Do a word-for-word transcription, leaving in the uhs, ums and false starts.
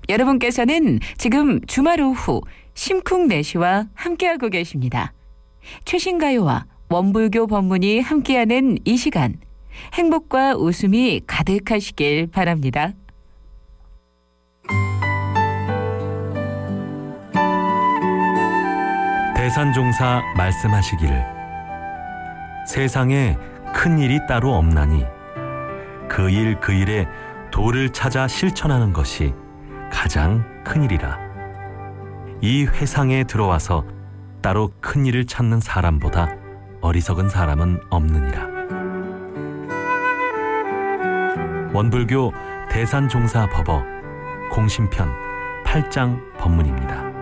여러분께서는 지금 주말 오후 심쿵내시와 함께하고 계십니다. 최신가요와 원불교 법문이 함께하는 이 시간, 행복과 웃음이 가득하시길 바랍니다. 대산종사 말씀하시기를 세상에 큰 일이 따로 없나니 그 일 그 일에 도를 찾아 실천하는 것이 가장 큰 일이라. 이 회상에 들어와서 따로 큰 일을 찾는 사람보다 어리석은 사람은 없느니라. 원불교 대산종사 법어 공심편 팔 장 법문입니다.